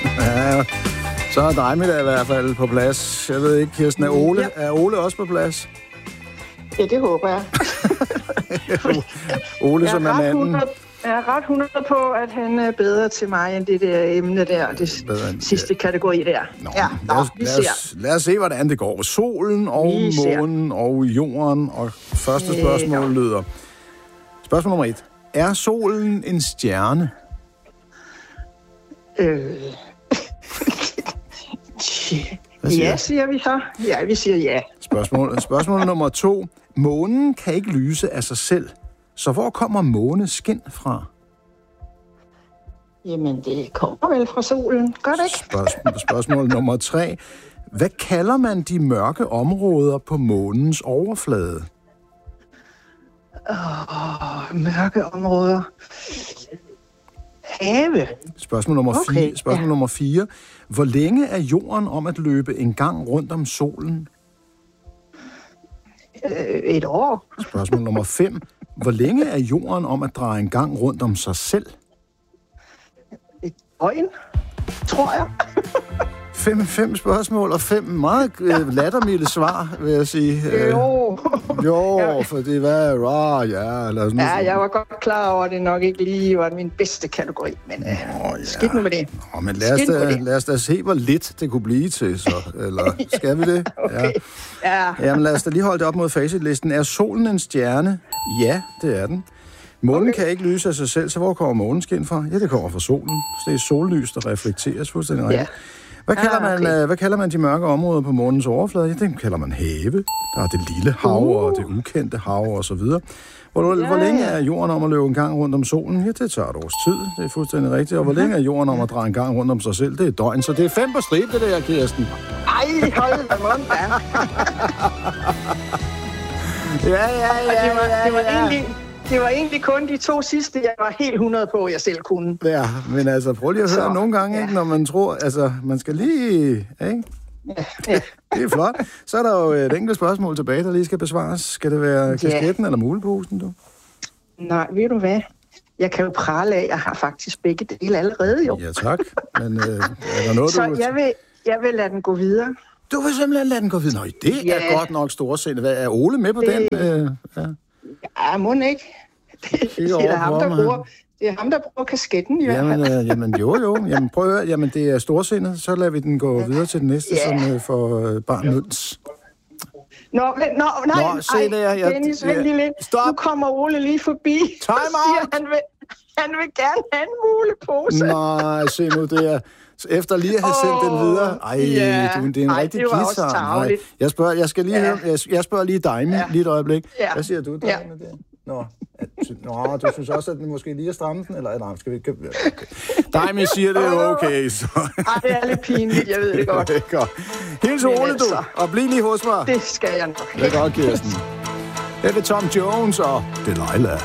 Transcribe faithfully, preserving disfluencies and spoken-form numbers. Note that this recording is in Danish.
Ja, så er Drejmiddag i hvert fald på plads. Jeg ved ikke, Kirsten, er Ole, ja. er Ole også på plads? Ja, det håber jeg. Ole, som er manden. Jeg er ret hundrede på, at han er bedre til mig end det der emne der, det sidste kategori der. Nå, ja, lad, os, vi lad, os, lad os se, hvordan det går. Solen og vi månen ser. og jorden. Og første spørgsmål ja. lyder. Spørgsmål nummer et. Er solen en stjerne? Øh... ja, siger vi så. Ja, vi siger ja. Spørgsmål, spørgsmål nummer to. Månen kan ikke lyse af sig selv. Så hvor kommer måneskin fra? Jamen, det kommer vel fra solen. Gør det ikke? Spørgsmål, spørgsmål nummer tre. Hvad kalder man de mørke områder på månens overflade? Åh, oh, mørke områder. Have. Spørgsmål nummer okay, fire. Spørgsmål ja. nummer fire. Hvor længe er jorden om at løbe en gang rundt om solen? Øh, et år. Spørgsmål nummer fem. Hvor længe er jorden om at dreje en gang rundt om sig selv? Et døgn, tror jeg. Fem, fem spørgsmål og fem meget øh, lattermilde svar, vil jeg sige. Jo. Jo, ja. for det var rah, ja. Lad os nu ja, jeg var godt klar over, at det nok ikke lige var min bedste kategori, men øh, ja. skidt nu med det. Nå, men lad os, da, lad os da se, hvor lidt det kunne blive til, så. Eller skal vi det? Okay. Ja. Ja. Jamen lad os da lige holde det op mod facitlisten. Er solen en stjerne? Ja, det er den. Månen okay. kan ikke lyse af sig selv, så hvor kommer måneskin fra? Ja, det kommer fra solen. Så det er sollys, der reflekteres fuldstændig rigtigt. Ja. Hvad kalder, ah, okay. man, hvad kalder man de mørke områder på månens overflade? Ja, det kalder man have. Der er det lille hav uh. og det ukendte hav og så videre. Hvor, ja, hvor længe er jorden om at løbe en gang rundt om solen? Ja, det tager et års tid. Det er fuldstændig rigtigt. Og hvor længe er jorden om at dreje en gang rundt om sig selv? Det er et døgn. Så det er fem på stribe, det der, Kirsten. Ej, hold da mund, da. ja, ja, ja, det var, ja, det var ja. egentlig... Det var egentlig kun de to sidste, jeg var helt hundrede på, jeg selv kunne. Ja, men altså, prøv lige at høre så, nogle gange, ja. ikke, når man tror, altså, man skal lige, ikke? Ja, ja. Det er flot. Så er der jo et enkelt spørgsmål tilbage, der lige skal besvares. Skal det være kasketten ja. eller muleposen, du? Nej, ved du hvad? Jeg kan jo prale af, jeg har faktisk begge dele allerede, jo. Ja, tak. Men øh, er der noget, så du... jeg vil, jeg vil lade den gå videre. Du vil simpelthen lade den gå videre? Nå, det ja. er godt nok storsindet. Hvad er Ole med på det... den? Øh, ja. Ja, må ikke. Det, det, er ham, der bruger, det er ham, der bruger kasketten i jamen, hvert fald. Øh, jamen, jo, jo. Jamen, prøv at høre. Jamen, det er storsindet. Så lader vi den gå videre til den næste, yeah. som øh, får øh, barn Nøds. Nå, nå, nej, nå, se der. Jeg, Dennis, vent lige lidt. Stop. Nu kommer Ole lige forbi. Time out. Han vil, han vil gerne have en mulepose. Nej, se nu, det er... Efter lige at have sendt oh, den videre. Ej, yeah. du, det er en Ej, rigtig guitar. Jeg spørger, jeg skal lige yeah. jeg, jeg spørger lige dig, ja. lige et øjeblik. Yeah. Hvad siger du, der yeah. med det? Nå, at, nå, du synes også, at den måske lige er stramme den? Eller nej, skal vi ikke... Okay. Daimi siger, det er okay, så... Ej, det er lidt pinligt, jeg ved det godt. Det er godt. Hils Ole, du, og bliv lige hos mig. Det skal jeg nok. Det er godt, Kirsten. Det er Tom Jones og Delilah.